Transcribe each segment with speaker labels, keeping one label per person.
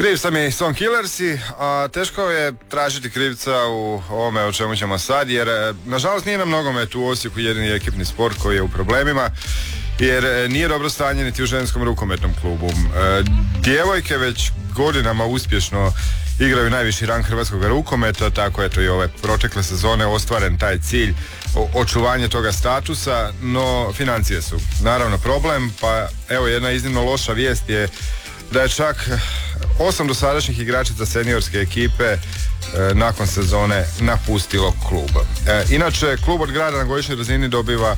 Speaker 1: Kriv sam je Stone Killersi, a teško je tražiti krivca u ovome o čemu ćemo sad, jer nažalost nije na nogometu u Osijeku jedini ekipni sport koji je u problemima, jer nije dobro stanje niti u ženskom rukometnom klubu. Djevojke već godinama uspješno igraju najviši rang hrvatskog rukometa, tako eto i ove protekle sezone ostvaren taj cilj očuvanje toga statusa, no financije su naravno problem, pa evo jedna iznimno loša vijest je da je čak 8 dosadašnjih igračica seniorske ekipe nakon sezone napustilo klub. Inače, klub od grada na godišnjoj razini dobiva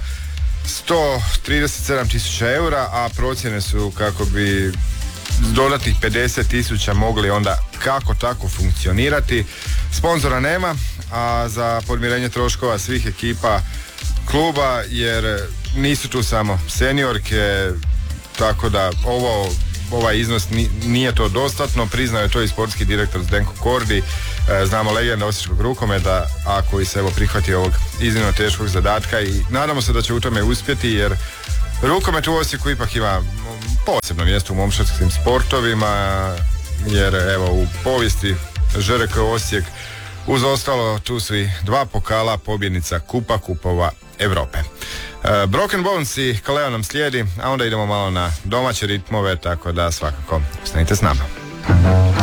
Speaker 1: 137.000 eura, a procjene su kako bi s dodatnih 50.000 mogli onda kako tako funkcionirati. Sponzora nema, a za podmirenje troškova svih ekipa kluba, jer nisu tu samo seniorke, tako da ovaj iznos nije to dostatno, priznao je to i sportski direktor Zdenko Kordi, znamo legenda osječkog rukometa, a koji se evo prihvatio ovog iznimno teškog zadatka i nadamo se da će u tome uspjeti, jer rukomet u Osijeku ipak ima posebno mjesto u momčadskim sportovima, jer evo u povijesti ŽRK Osijek uz ostalo tu su i 2 pokala, pobjednica kupa kupova Europe. Broken Bones i Kaleo nam slijedi, a onda idemo malo na domaće ritmove, tako da svakako ostanite s nama.